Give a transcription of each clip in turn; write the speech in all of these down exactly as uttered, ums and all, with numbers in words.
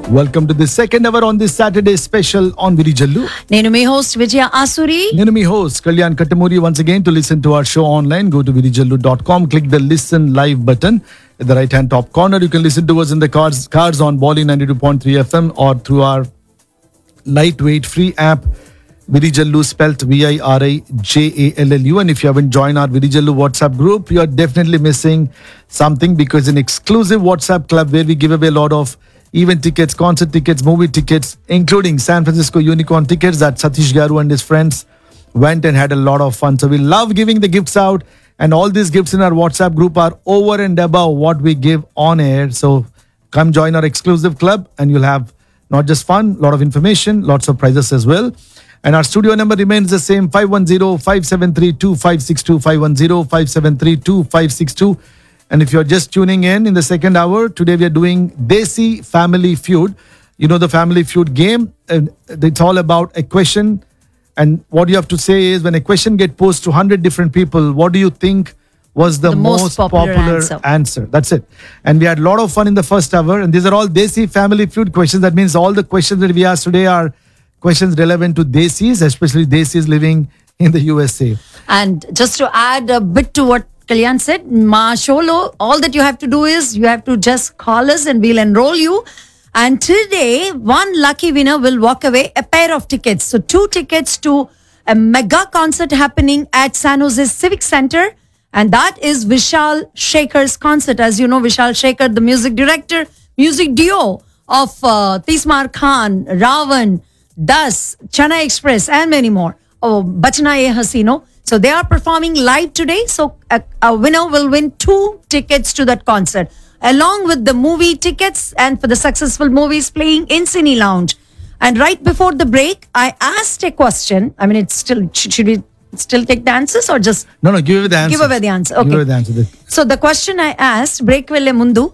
Welcome to the second hour on this Saturday special on Virijallu. Nenu me host Vijaya Asuri. Nenu me host Kalyan Kattamuri. Once again, to listen to our show online, go to virijallu dot com, click the listen live button at the right hand top corner. You can listen to us in the cars, cars on Bolly ninety-two point three F M or through our lightweight free app Virijallu, spelt V I R I J A L L U. And if you haven't joined our Virijallu WhatsApp group, you are definitely missing something, because an exclusive WhatsApp club where we give away a lot of event tickets, concert tickets, movie tickets, including San Francisco Unicorn tickets that Satish Garu and his friends went and had a lot of fun. So we love giving the gifts out, and all these gifts in our WhatsApp group are over and above what we give on air. So come join our exclusive club and you'll have not just fun, a lot of information, lots of prizes as well. And our studio number remains the same, five one zero, five seven three, two five six two, five one zero, five seven three, two five six two. And if you're just tuning in in the second hour, today we are doing Desi Family Feud. You know the Family Feud game. And it's all about a question. And what you have to say is, when a question gets posed to one hundred different people, what do you think was the, The most, most popular popular, answer. answer? That's it. And we had a lot of fun in the first hour. And these are all Desi Family Feud questions. That means all the questions that we asked today are questions relevant to Desis, especially Desis living in the U S A. And just to add a bit to what Kalyan said, Ma Sholo, all that you have to do is you have to just call us and we'll enroll you. And today, one lucky winner will walk away a pair of tickets. So two tickets to a mega concert happening at San Jose Civic Center. And that is Vishal Shekhar's concert. As you know, Vishal Shekhar, the music director, music duo of uh, Tismar Khan, Ravan, Das, Chennai Express, and many more. Oh, Bachna Ye Hasino. So they are performing live today. So a, a winner will win two tickets to that concert, along with the movie tickets and for the successful movies playing in Cine Lounge. And right before the break, I asked a question. I mean, it's still, should, should we still take the answers or just No, no, give away the answer. give away the answer? Okay. Give away the answer. So the question I asked, break velle mundu,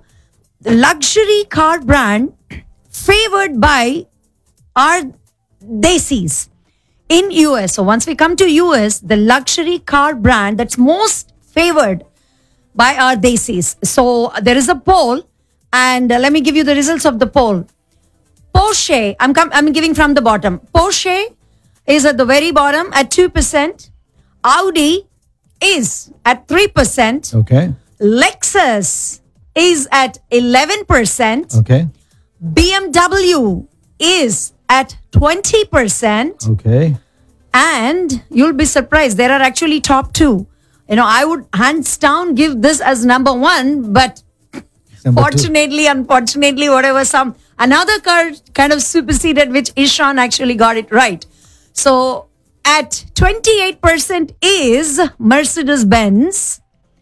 luxury car brand favored by our Desis in U S. So once we come to U S, the luxury car brand that's most favored by our Desis. So there is a poll, and uh, let me give you the results of the poll. Porsche, I'm com- I'm giving from the bottom. Porsche is at the very bottom at two percent. Audi is at three percent. Okay. Lexus is at eleven percent. Okay. B M W is at twenty percent. Okay. And you'll be surprised, there are actually top two. You know, I would hands down give this as number one, but Number two. fortunately, unfortunately, whatever, some another car kind of superseded, which Ishan actually got it right. So at twenty-eight percent is Mercedes-Benz.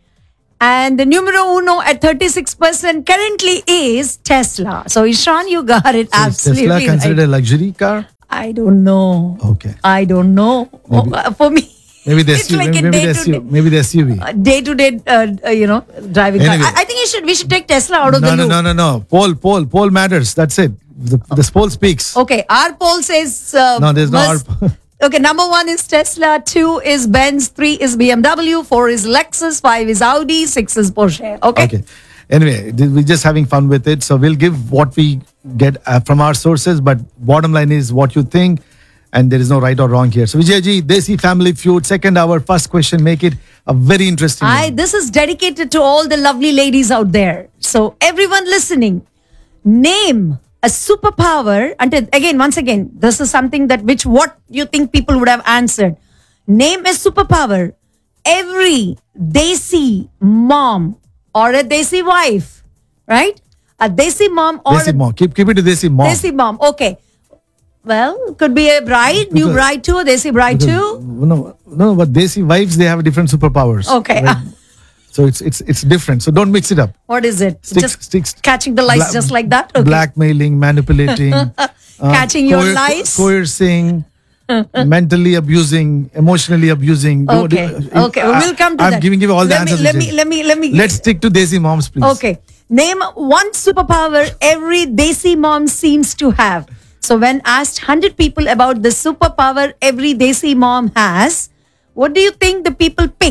And the numero uno at thirty-six percent currently is Tesla. So Ishan, you got it So is absolutely Tesla considered right. a luxury car? I don't know. Okay. I don't know. Maybe- Oh, uh, for me, Maybe the it's S U V. like a maybe, the day S to U V. day, Maybe the S U V. uh, day to day, uh, uh, you know, driving. car. Anyway. I, I think you should. We should take Tesla out of No, the no, loop. no, no, no. Poll, poll, poll matters. That's it. The, the poll speaks. Okay, our poll says. Uh, No, there's no Merc- our- Okay, number one is Tesla, two is Benz, three is B M W, four is Lexus, five is Audi, six is Porsche. Okay. Okay. Anyway, th- we're just having fun with it. So we'll give what we get uh, from our sources, but bottom line is what you think, and there is no right or wrong here. So Vijayji, Desi Family Feud, second hour, first question, make it a very interesting I one. this is dedicated to all the lovely ladies out there. So everyone listening, name a superpower. Until again, once again, this is something that which what you think people would have answered. Name a superpower every Desi mom or a Desi wife, right? A Desi mom or Desi a mom. Keep, keep it to Desi mom. Desi mom. Okay. Well, could be a bride, new Because- bride too, a Desi bride too. No, no, but Desi wives, they have different superpowers. Okay. right? So it's it's it's different. So don't mix it up. What is it? Sticks- Just sticks- catching the lights Bla- just like that? Okay. Blackmailing, manipulating, uh, Catching your coer- lies? coercing, mentally abusing, emotionally abusing. Do- Okay. do- Okay. I- We'll come to I'm that. giving you all the let answers. Me, let Vijay. me, let me, let me. Let's stick to Desi moms, please. Okay. Name one superpower every Desi mom seems to have. So when asked one hundred people about the superpower every Desi mom has, what do you think the people picked?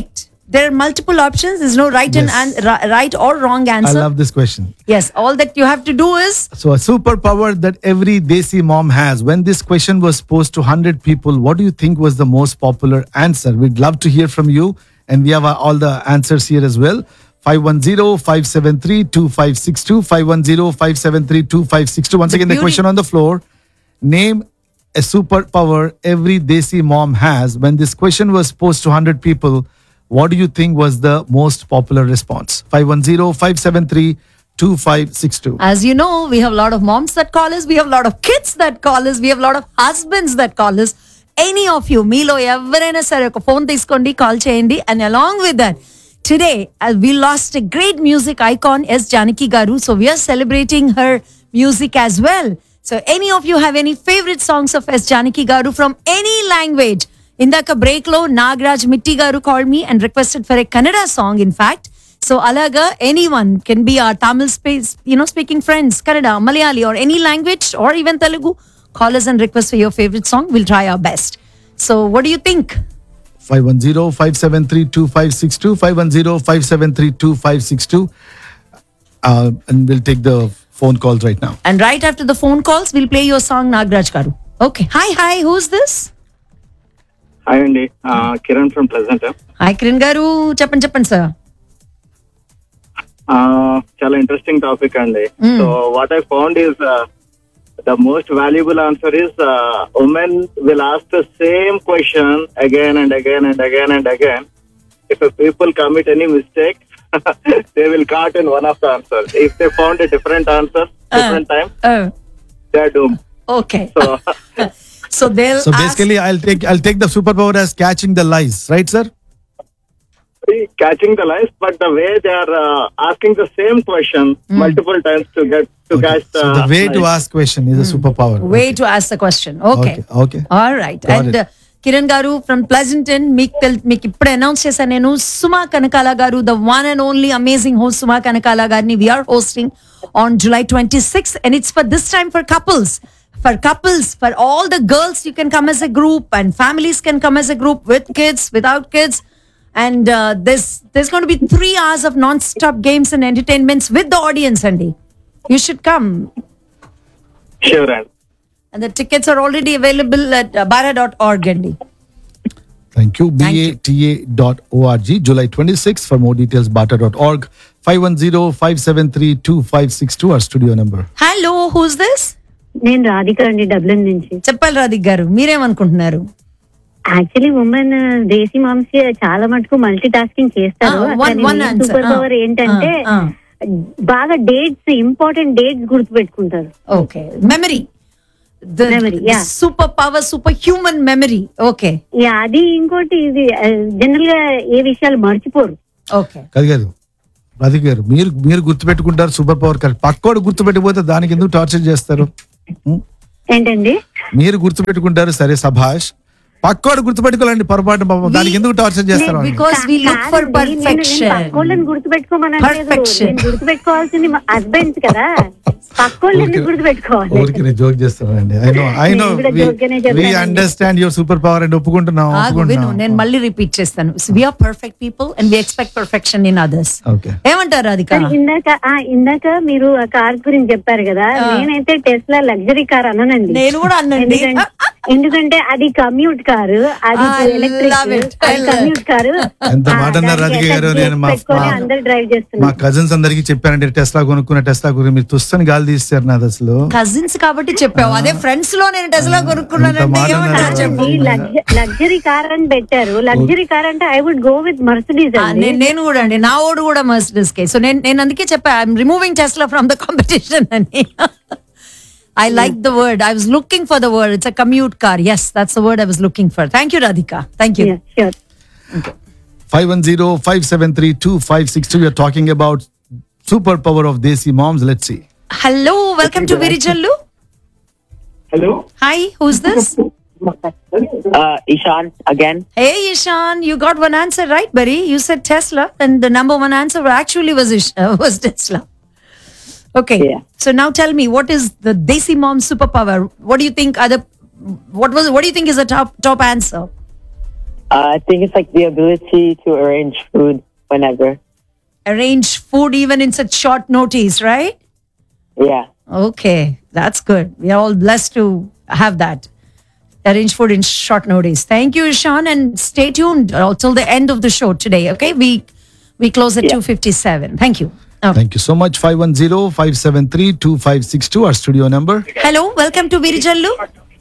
there are multiple options. There's no right Yes. and an, ri- right or wrong I answer. love this question. Yes, all that you have to do is So, a superpower that every Desi mom has. When this question was posed to one hundred people, what do you think was the most popular answer? We'd love to hear from you. And we have uh, all the answers here as well. five one zero, five seven three, two five six two. five one zero, five seven three, two five six two. Once The again, the beauty- question on the floor. Name a superpower every Desi mom has. When this question was posed to one hundred people, what do you think was the most popular response? five one zero, five seven three, two five six two. as you know, we have a lot of moms that call us, we have a lot of kids that call us, we have a lot of husbands that call us. Any of you, మీలో ఎవరైనా సరే ఒక phone తీసుకోండి, call చేయండి. And along with that, today uh, we lost a great music icon, S. Janaki Garu. So we are celebrating her music as well. So any of you have any favorite songs of S. Janaki Garu from any language? Indaka break lo Nagraj Mitti Garu called me and requested for a Kannada song, in fact. So alaga, anyone can be our Tamil space, you know, speaking friends, Kannada, Malayali, or any language, or even Telugu. Call us and request for your favorite song. We'll try our best. So what do you think? five one zero, five seven three, two five six two. five one zero, five seven three, two five six two. Uh, and we'll take the phone calls right now. And right after the phone calls, we'll play your song, Nagraj Garu. Okay. Hi, hi. Who's this? Hi అండి Kiran from pleasant. Hi, Kiran Garu. Chappan chappan, sir. చాలా interesting topic అండి. So what I found is the most valuable answer is women will ask the same question again and again and again and again. If people commit any mistake they will caught in one of the answer. If they found a different answer different time Oh, they are doomed. okay. So So they'll So ask- basically, I'll take I'll take the superpower as catching the lies, right, sir? catching the lies, but the way they are uh, asking the same question multiple times to get to Okay. catch the, So the way to lies. ask question is a superpower. way to ask the question. Okay. Okay. Okay. All right. Got And it. uh, Kiran గారు from ప్లెజెంటన్, మీకు తెల్- మీకు ఇప్పుడే announce చేశాను నేను, సుమా కనకాల గారు, the one and only amazing host సుమా కనకాల గారిని we are hosting on July twenty six and it's for this time for couples. For couples, for all the girls, you can come as a group, and families can come as a group with kids, without kids. And uh, there's there's going to be three hours of non-stop games and entertainments with the audience, Andy. You should come. Sure, and And the tickets are already available at uh, bara dot org, Andy. Thank you. Thank you. B A T A dot org, July twenty-sixth. For more details, bata dot org. five one zero, five seven three, two five six two, our studio number. Hello, who's this? నేను రాధిక అండి, Dublin నుంచి. చెప్పాలి రాధిక్ గారు, మీరేమనుకుంటున్నారు? Actually women దేశీ moms చాలా మటుకు multi tasking చేస్తారు. Ah, one- one answer. Super power Ah, ఏంటంటే ah, ah. బాగా dates, important dates గుర్తుపెట్టుకుంటారు. Okay, memory. The, Memory, the yeah. super power, super human memory. Okay, yeah, అది ఇంకోటి, ఇది జనరల్ గా ఏ విషయాలు మర్చిపోరు. okay. కాదు కాదు రాధిక గారు, మీరు మీరు గుర్తుపెట్టుకుంటారు సూపర్ పవర్. కరెక్ట్. పక్కోడు గుర్తుపెట్టిపోతే దానికి ఎందుకు టార్చర్ చేస్తారు? Hmm? ఏంటండి? మీరు గుర్తుపెట్టుకుంటారు, సరే సభాష్. పక్కోడు గుర్తుపెట్టుకోవాలండి పొరపాటు, పాపం దానికి ఎందుకు టార్చర్ చేస్తారు? We- because we look for కాదండి, నేను- నేను perfection. పక్కోళ్ళని గుర్తుపెట్టుకోమని అనలేదు. Perfection. నేను గుర్తుపెట్టుకోవాల్సింది మా హస్బెండ్స్ కదా, పక్కోళ్ళని గుర్తుపెట్టుకోవాలి. ఊరికి నేను జోక్ చేస్తానండి. ఐ నో ఐ నో నేను కూడా joke గానే వి చెప్పానండి. Understand you're super power and ఒప్పుకుంటున్నాం ఆగు, విను, ఒప్పుకుంటున్నాం. నేను మళ్ళీ రిపీట్ చేస్తాను. We are perfect people and we expect perfection in others. Okay. ఏమంటారు రాధిక? కానీ ఇందాక ఆ, ఇందాక మీరు ఆ కార్ గురించి చెప్పారు కదా, నేనైతే టెస్లా లగ్జరీ కార్ అననండి. నేను కూడా అన్నండి. ఎందుకంటే- ఎందుకంటే అది కమ్యూట్ కారు, అది I love it. Electric, I అది love కమ్యూట్ కారు. ఎంత మాట అన్నారు రాధిక గారు. నేను మా మా- అందరు డ్రైవ్ మా చేస్తున్నారు. కజిన్స్ అందరికి చెప్పానండి టెస్లా కొనుక్కున్న టెస్లా గురించి. మీరు తుస్తని గాలి తీస్తారు నాది అసలు. కజిన్స్ కాబట్టి చెప్పావు, అదే ఫ్రెండ్స్ లో నేను టెస్లా కొనుక్కున్నానంటే ఎంత మాట ఏమంటారు అన్నారు. చెప్పు. లగ్జరీ కార్ అని పెట్టారు. లగ్జరీ కార్ అంటే I would go with Mercedes ఆ, అండి. నేను నేను కూడా అండి, నా ఓడు కూడా మర్సిడీస్ కే. సో నేను నేను అందుకే చెప్పా, I'm removing Tesla from the competition అని. I like the word. I was looking for the word. It's a commute car. Yes, that's the word I was looking for. Thank you, Radhika. Thank you. Yeah, sure. five one zero, five seven three, two five six two. You're talking about superpower of Desi moms. Let's see. Hello, welcome to Virijallu. Hello, Hi, who's this? Uh, Ishan again. Hey, Ishan, you got one answer right, buddy. You said Tesla, and the number one answer actually was Ish- uh, was Tesla. Okay. Yeah. So now tell me, what is the Desi mom superpower? What do you think are the what was what do you think is the top top answer? Uh, I think it's like the ability to arrange food whenever. Arrange food even in such short notice, right? Yeah. Okay, that's good. We are all blessed to have that. Arrange food in short notice. Thank you, Ishan, and stay tuned until the end of the show today. Okay, we we close at Yeah. two fifty-seven. Thank you. Okay. Thank you so much. five one zero, five seven three, two five six two, our studio number. Hello, welcome to Virijallu.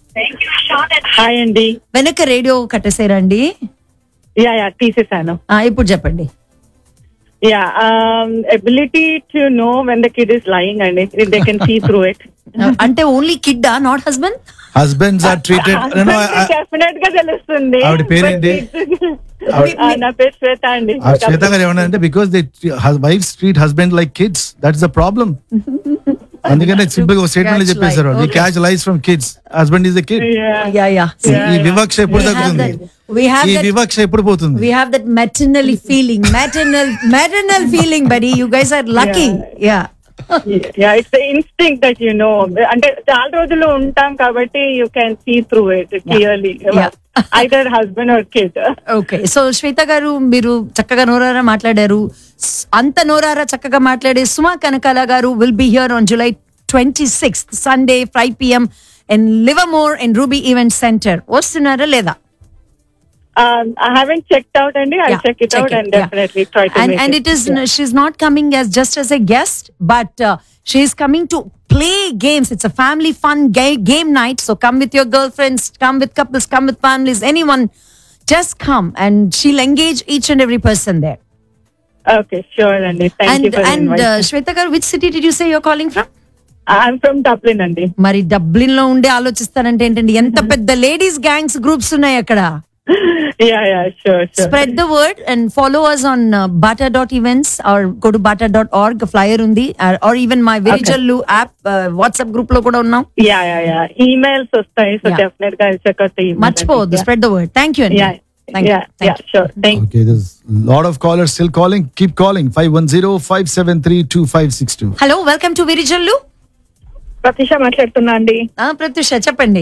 Hi అండి. వెనక radio కట్టేసారండి. Yeah yeah తీసేసాను. ఆ, ఇప్పుడు చెప్పండి. Yeah ability to know when the kid is lying అండి. They can see through it. అంటే only kid not husband? Husbands are treated. No, no, I- I- definite గా తెలుస్తుంది. ఆవిడ పేరేంటి? ఆ, నా పేరు శ్వేత అండి. ఆ శ్వేత గారు ఏమన్నారంటే because they wives treat husband like kids, that's the problem. అందుకనే సింపుల్ గా స్టేట్మెంట్ Catch చెప్పేశారు, life. We catch life from kids, husband is a kid. Yeah yeah. ఈ వివక్ష ఎప్పుడు తగ్గుతుంది? We have ఈ that వివక్ష ఎప్పుడు పోతుంది? we have that maternal feeling, maternal maternal feeling, buddy. You guys are lucky. Yeah. Yeah it's instinct that you know. అంటే చాలా రోజులు ఉంటాం కాబట్టి you can see through it clearly. Yeah. Either husband or kid. Okay, so శ్వేత గారు మీరు చక్కగా నోరారా మాట్లాడారు. స్- అంత నోరారా చక్కగా మాట్లాడే సుమా కనకాల గారు will be here on July twenty sixth Sunday five PM in Livermore in ruby event centre. వస్తున్నారా లేదా? I haven't checked out and I'll Yeah, check it check out it, and yeah. definitely try to and make and it. it is she's not coming as just as a guest, but uh, she's coming to play games. It's a family fun ga- game night, so come with your girlfriends, come with couples, come with families, anyone, just come and she'll engage each and every person there. Okay, sure, Andy. Thank and you for and inviting. uh, Shweta garu, which city did you say you're calling from? I'm from Dublin, Andy. మరి Dublin లో ఉండే ఆలోచిస్తారంటే ఏంటండి, ఎంత పెద్ద ladies gangs groups ఉన్నాయి అక్కడ. Yeah, yeah, sure, sure. Spread the word and follow us on uh, bata dot events or go to bata dot org. Flyer undi, or, or even my Virijallu app uh, WhatsApp group lo kuda unnam. Yeah, yeah, yeah. Emails వస్తాయి, so Yeah. definitely I'll check out the email. Marchipodhu, Yeah. spread the word. Thank you, Andy. Yeah, Thank yeah, you. Thank yeah, sure. Thank Okay, there's a lot of callers still calling. Keep calling. five one zero, five seven three, two five six two. Hello, welcome to Virijallu. ప్రతిష మాట్లాడుతున్నా అండి. Ah, Pratyusha, చెప్పండి.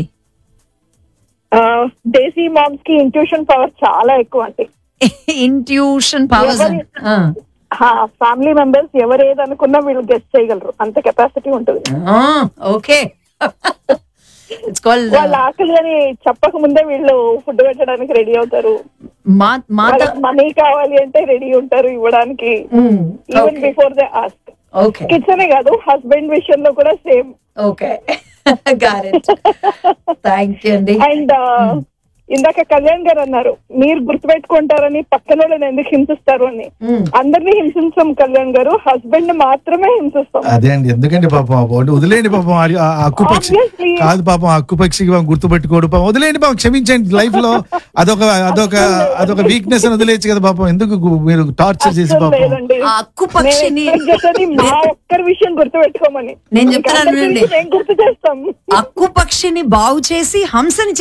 దేశీ moms కి intuition power చాలా ఎక్కువ అండి. Intuition powers. ఎవరి- Ah. Family members ఎవరు ఏదనుకున్నా వీళ్ళు గెస్ట్ చేయగలరు, అంత కెపాసిటీ ఉంటుంది. Ah, okay. It's called వాళ్ళ uh, ఆకలి అని చెప్పక ముందే వీళ్ళు ఫుడ్ పెట్టడానికి రెడీ అవుతారు. మా మాత. వాళ్ళకి మనీ కావాలి అంటే రెడీ ఉంటారు ఇవ్వడానికి, even before they ask. Okay. Kids అనే కాదు, హస్బెండ్ విషయంలో కూడా same. Okay. Got it. Thank you, Andy. And ఇందాక కళ్యాణ్ గారు అన్నారు మీరు గుర్తుపెట్టుకుంటారని పక్కన వాళ్ళని ఎందుకు హింసిస్తారు అని. అందరినీ హింసించాం కళ్యాణ్ గారు, హస్బెండ్ మాత్రమే హింసిస్తాం. అదే అండి, ఎందుకంటే పాపం ఒకటి వదిలేండి పాపం, ఆ- ఆ అక్కుపక్షి Obviously. కాదు పాపం, ఆ అక్కుపక్షికి పాపం గుర్తుపెట్టుకోడు పాపం, వదిలేండి పాపం, క్షమించండి. లైఫ్ లో అదొక అదొక అదొక వీక్నెస్ అని వదిలేచ్చు కదా పాపం, ఎందుకు గు- మీరు టార్చర్ చేసి అస్సలు పాపం. లేదండి. ఆ అక్కు పక్షిని నేను expect చేసేది మా ఒక్కరి విషయం గుర్తుపెట్టుకోమని. నేను చెప్తున్నాను అందరి వినండి. గురించి మేము గుర్తు చేస్తాం. అక్కు పక్షిని బాగు చేసి హంసని